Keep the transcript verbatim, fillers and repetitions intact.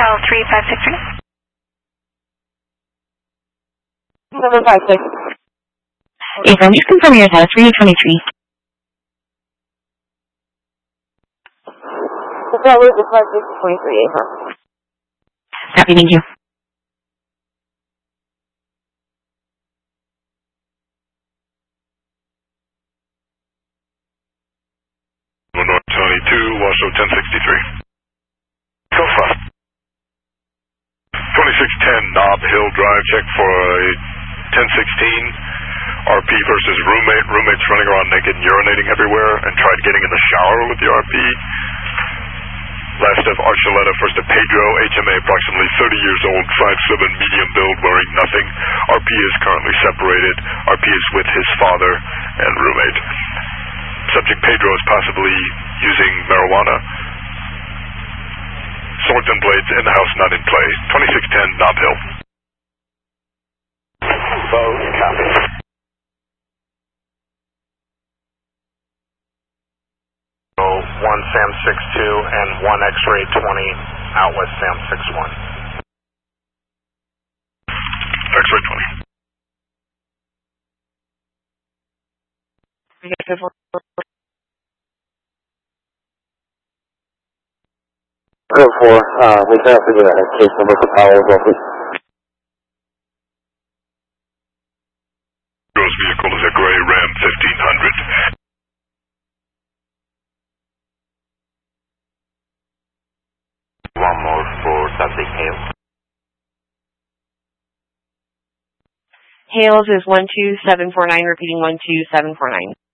L three five six three. Number five six. April, just confirm your status for your twenty-three. That was the five six twenty-three, April. Happy, thank you. North twenty-two, Washoe ten sixty-three. So far. twenty-six ten, Knob Hill Drive, check for a ten sixteen. R P versus roommate. Roommate's running around naked and urinating everywhere and tried getting in the shower with the R P. Last of Archuleta, first of Pedro, H M A, approximately thirty years old, five seven, medium build, wearing nothing. R P is currently separated. R P is with his father and roommate. Subject Pedro is possibly using marijuana. Swords and blades in the house, not in play. twenty-six ten, Knob Hill. Both copy. one Sam six two and one X-ray twenty out with Sam six one. X-ray twenty. Go for, uh, we can't figure out a case number for Powell as well, please. Pedro's vehicle is a gray Ram fifteen hundred. One more for subject Hales. Hales is one two seven four nine, repeating one two seven four nine.